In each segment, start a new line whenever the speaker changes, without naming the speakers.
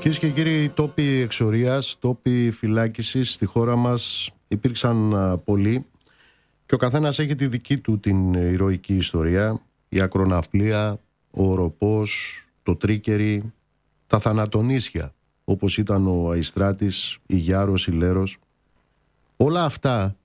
Κυρίες και κύριοι, τόποι εξορίας, τόποι φυλάκισης στη χώρα μας υπήρξαν πολλοί και ο καθένας έχει τη δική του την ηρωική ιστορία. Η ακροναυπλία, ο οροπός, το τρίκερι, τα θανατονίσια όπως ήταν ο Αϊστράτης, η Γιάρος, η Λέρος. Όλα αυτά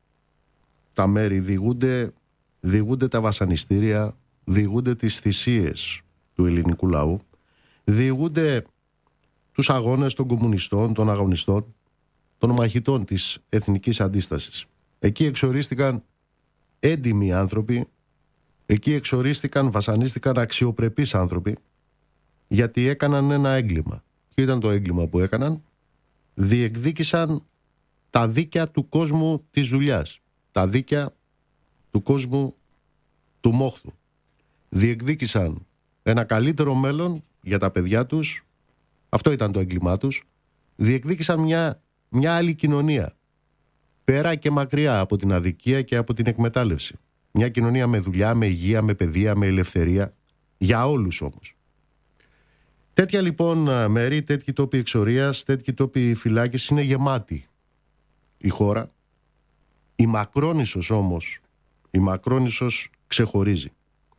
τα μέρη διηγούνται τα βασανιστήρια, διηγούνται τις θυσίες του ελληνικού λαού, διηγούνται τους αγώνες των κομμουνιστών, των αγωνιστών, των μαχητών της εθνικής αντίστασης. Εκεί εξορίστηκαν έντιμοι άνθρωποι, εκεί εξορίστηκαν, βασανίστηκαν αξιοπρεπείς άνθρωποι, γιατί έκαναν ένα έγκλημα. Ποιο ήταν το έγκλημα που έκαναν? Διεκδίκησαν τα δίκαια του κόσμου της δουλειάς, τα δίκαια του κόσμου του μόχθου. Διεκδίκησαν ένα καλύτερο μέλλον για τα παιδιά τους. Αυτό ήταν το έγκλημά τους. Διεκδίκησαν μια άλλη κοινωνία, πέρα και μακριά από την αδικία και από την εκμετάλλευση. Μια κοινωνία με δουλειά, με υγεία, με παιδεία, με ελευθερία, για όλους όμως. Τέτοια λοιπόν μέρη, τέτοιοι τόποι εξορίας, τέτοιοι τόποι φυλάκισης είναι γεμάτη η χώρα. Η Μακρόνισσος όμως, η Μακρόνισσος ξεχωρίζει.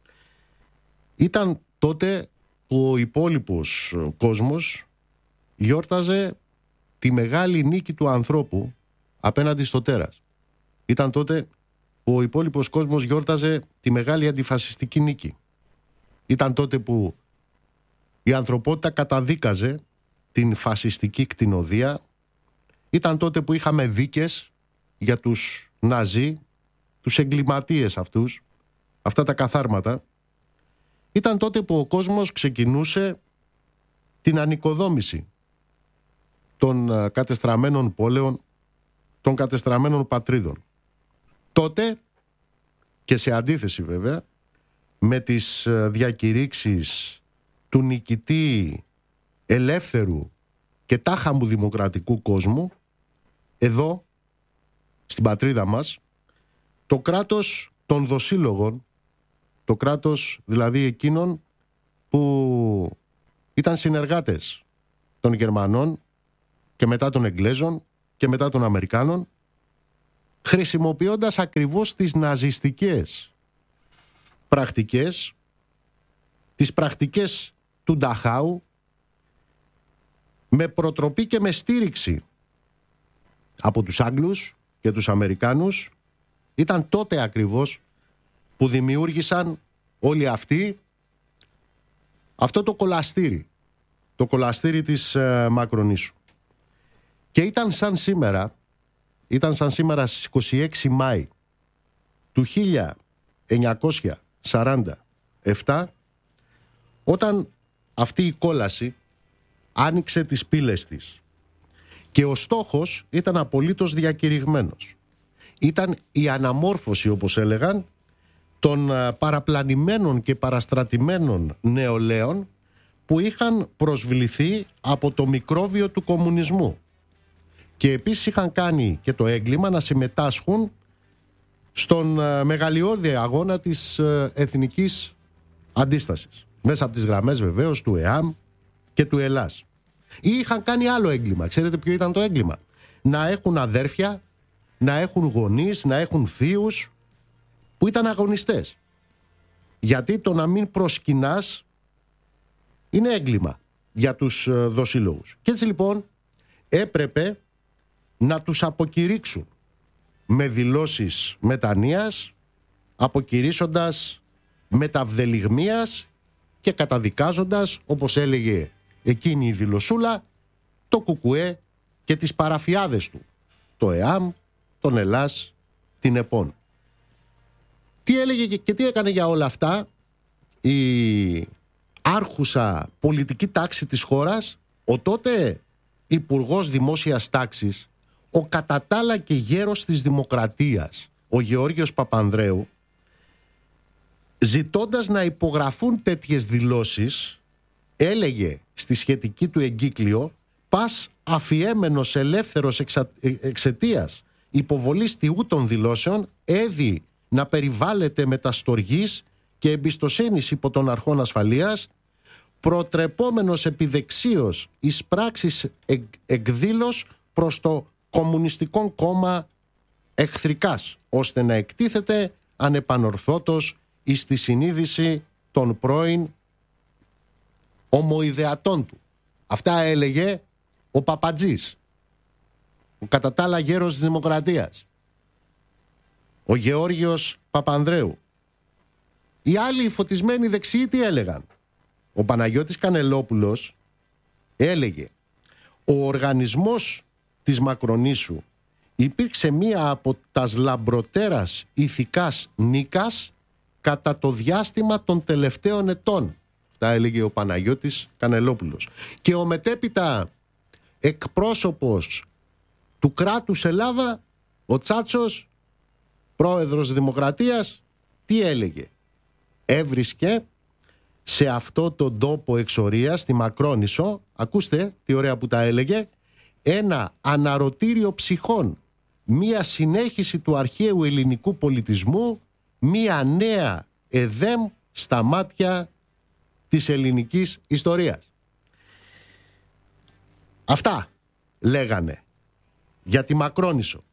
Ήταν τότε που ο υπόλοιπος κόσμος γιόρταζε τη μεγάλη νίκη του ανθρώπου απέναντι στο τέρας. Ήταν τότε που ο υπόλοιπος κόσμος γιόρταζε τη μεγάλη αντιφασιστική νίκη. Ήταν τότε που η ανθρωπότητα καταδίκαζε την φασιστική κτηνοδία. Ήταν τότε που είχαμε δίκες για τους Ναζί, τους εγκληματίες αυτούς, αυτά τα καθάρματα. Ήταν τότε που ο κόσμος ξεκινούσε την ανοικοδόμηση των κατεστραμμένων πόλεων, των κατεστραμμένων πατρίδων. Τότε, και σε αντίθεση βέβαια με τις διακηρύξεις του νικητή ελεύθερου και τάχαμου δημοκρατικού κόσμου, εδώ στην πατρίδα μας, το κράτος των δοσύλλογων, το κράτος δηλαδή εκείνων που ήταν συνεργάτες των Γερμανών και μετά των Εγγλέζων και μετά των Αμερικάνων, χρησιμοποιώντας ακριβώς τις ναζιστικές πρακτικές, τις πρακτικές του Νταχάου, με προτροπή και με στήριξη από τους Άγγλους και τους Αμερικάνους, ήταν τότε ακριβώς που δημιούργησαν όλοι αυτοί αυτό το κολαστήρι της Μακρονήσου. Και ήταν σαν σήμερα στις 26 Μάη του 1947, όταν αυτή η κόλαση άνοιξε τις πύλες της. Και ο στόχος ήταν απολύτως διακηρυγμένος. Ήταν η αναμόρφωση, όπως έλεγαν, των παραπλανημένων και παραστρατημένων νεολαίων που είχαν προσβληθεί από το μικρόβιο του κομμουνισμού. Και επίσης είχαν κάνει και το έγκλημα να συμμετάσχουν στον μεγαλειώδη αγώνα της εθνικής αντίστασης. Μέσα από τις γραμμές βεβαίως του ΕΑΜ και του Ελλάς. Ή είχαν κάνει άλλο έγκλημα. Ξέρετε ποιο ήταν το έγκλημα? Να έχουν αδέρφια, να έχουν γονείς, να έχουν θείους που ήταν αγωνιστές. Γιατί το να μην προσκυνάς είναι έγκλημα για τους δοσύλλογους. Και έτσι λοιπόν έπρεπε να τους αποκηρύξουν με δηλώσεις μετανοίας, αποκηρύσσοντας μεταβδελιγμίας και καταδικάζοντας, όπως έλεγε εκείνη η δηλωσούλα, το Κουκουέ και τις παραφιάδες του, το ΕΑΜ, τον Ελλάς, την ΕΠΟΝ. Τι έλεγε και τι έκανε για όλα αυτά η άρχουσα πολιτική τάξη της χώρας? Ο τότε Υπουργός Δημόσιας Τάξης, ο κατά τα άλλα και γέρος της Δημοκρατίας, ο Γεώργιος Παπανδρέου, ζητώντας να υπογραφούν τέτοιες δηλώσεις, έλεγε στη σχετική του εγκύκλιο: «Πας αφιέμενος ελεύθερος εξαιτίας υποβολής τιού των δηλώσεων, έδι να περιβάλλεται μεταστοργής και εμπιστοσύνης υπό των αρχών ασφαλείας, προτρεπόμενος επιδεξίως εις πράξεις εκδήλως προς το Κομμουνιστικό Κόμμα εχθρικάς, ώστε να εκτίθεται ανεπανορθώτος εις τη συνείδηση των πρώην ομοειδεατών του. Αυτά έλεγε ο Παπατζής, ο κατά τα άλλα γέρος της Δημοκρατίας, ο Γεώργιος Παπανδρέου. Οι άλλοι φωτισμένοι δεξιοί τι έλεγαν? Ο Παναγιώτης Κανελόπουλος έλεγε: ο οργανισμός της Μακρονήσου υπήρξε μία από τας λαμπροτέρας ηθικάς νίκας κατά το διάστημα των τελευταίων ετών. Αυτά έλεγε ο Παναγιώτης Κανελόπουλος. Και ο μετέπειτα εκπρόσωπος του κράτους Ελλάδα, ο Τσάτσος, πρόεδρος Δημοκρατίας, τι έλεγε? Έβρισκε σε αυτό τον τόπο εξορίας, στη Μακρόνησο, ακούστε τι ωραία που τα έλεγε, ένα αναρωτήριο ψυχών, μία συνέχιση του αρχαίου ελληνικού πολιτισμού, μία νέα εδέμ στα μάτια της ελληνικής ιστορίας. Αυτά λέγανε για τη Μακρόνησο.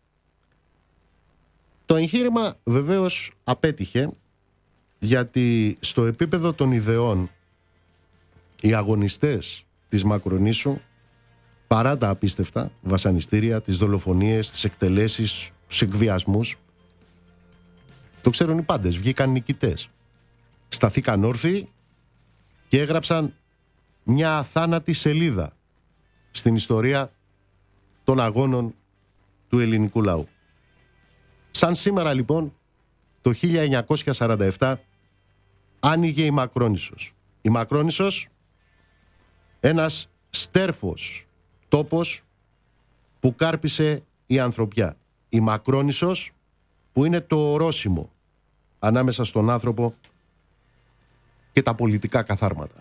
Το εγχείρημα βεβαίως απέτυχε, γιατί στο επίπεδο των ιδεών οι αγωνιστές της Μακρονήσου, παρά τα απίστευτα βασανιστήρια, τις δολοφονίες, τις εκτελέσεις, τους εκβιασμούς, το ξέρουν οι πάντες, βγήκαν νικητές. Σταθήκαν όρθιοι και έγραψαν μια αθάνατη σελίδα στην ιστορία των αγώνων του ελληνικού λαού. Σαν σήμερα λοιπόν, το 1947 άνοιγε η Μακρόνησος. Η Μακρόνησος, ένας στέρφος τόπος που κάρπισε η ανθρωπιά. Η Μακρόνησος που είναι το ορόσημο ανάμεσα στον άνθρωπο και τα πολιτικά καθάρματα.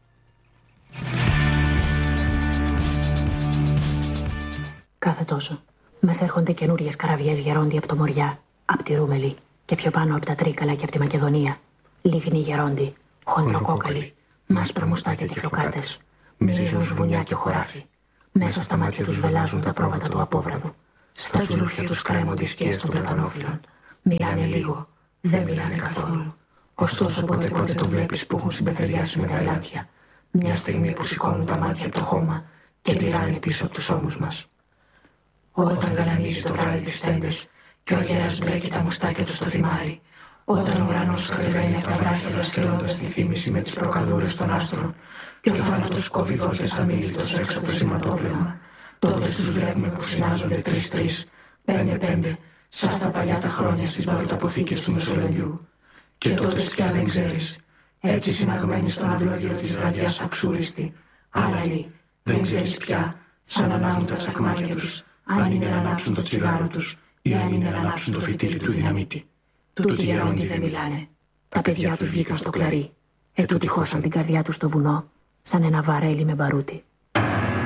Κάθε τόσο μας έρχονται καινούριες καραβιές γερόντι από το Μοριά, από τη Ρούμελη και πιο πάνω από τα Τρίκαλα και από τη Μακεδονία. Λίγνοι γερόντι, χοντροκόκαλοι, μάσπρα μουστάκια και φλοκάτες, μυρίζουν σβουνιά και χωράφι. Μέσα στα μάτια τους βελάζουν τα πρόβατα του απόβραδου. Στα ζουλούφια τους κρέμονται οι σκιές των πλατανόφυλλων. Μιλάνε λίγο, δεν μιλάνε καθόλου. Ωστόσο πότε το βλέπεις που έχουν συμπεθεριάσει με τα ελάτια. Μια στιγμή που σηκώνουν τα μάτια από το χώμα και πειράνε πίσω από τους ώμους μας. Όταν γαλανίζει το βράδυ τις τέντες και ο αγέρας μπλέκει τα μουστάκια του στο θυμάρι, όταν ο ουρανός κατεβαίνει από τα βράχια δρασκελώντας τη θύμηση με τις προκαδούρες των άστρων και ο θάνατος κόβει βόλτες αμήλυτος έξω από το σηματόπλευμα, τότε τους βλέπουμε που συνάζονται 3-3, 5-5, σαν στα παλιά τα χρόνια στις βαροταποθήκες του Μεσολογιού. Και τότε πια δεν ξέρεις, έτσι συναγμένοι στον αυλόγυρο της βραδιάς αξούριστη, άλλαλοι, δεν ξέρεις πια, σαν ανάβουν τα τσακμάκια τους, αν είναι να ανάψουν το τσιγάρο τους ή αν είναι να ανάψουν το φυτίλι του δυναμίτη. Τούτοι γερόντοι δεν μιλάνε. Τα παιδιά τους βγήκαν στο κλαρί. Ετούτοι χώσαν την καρδιά τους στο βουνό, σαν ένα βαρέλι με μπαρούτι.